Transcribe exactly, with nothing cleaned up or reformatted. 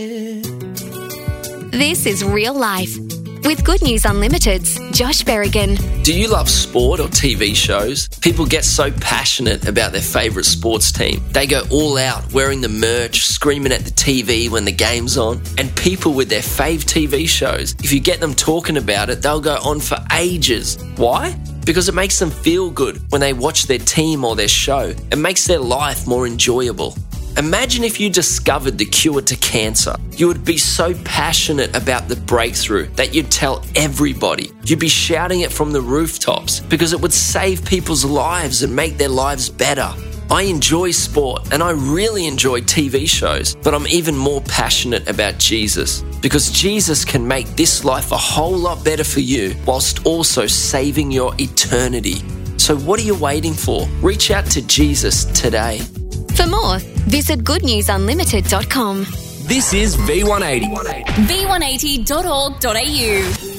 This is Real Life with Good News Unlimited's Josh Berrigan. Do you love sport or T V shows? People get so passionate about their favourite sports team. They go all out, wearing the merch, screaming at the T V when the game's on. And people with their fave T V shows, if you get them talking about it, they'll go on for ages. Why? Because it makes them feel good when they watch their team or their show. It makes their life more enjoyable. Imagine if you discovered the cure to cancer. You would be so passionate about the breakthrough that you'd tell everybody. You'd be shouting it from the rooftops because it would save people's lives and make their lives better. I enjoy sport and I really enjoy T V shows, but I'm even more passionate about Jesus because Jesus can make this life a whole lot better for you whilst also saving your eternity. So what are you waiting for? Reach out to Jesus today. For more, visit good news unlimited dot com. This is V one eighty. v one eighty dot org dot a u.